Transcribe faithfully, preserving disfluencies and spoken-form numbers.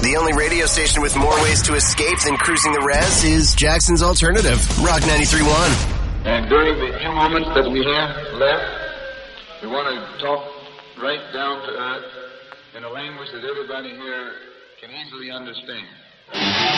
The only radio station with more ways to escape than cruising the res is Jackson's Alternative, Rock ninety-three point one. And during the few moments that we have left, we want to talk right down to earth in a language that everybody here can easily understand.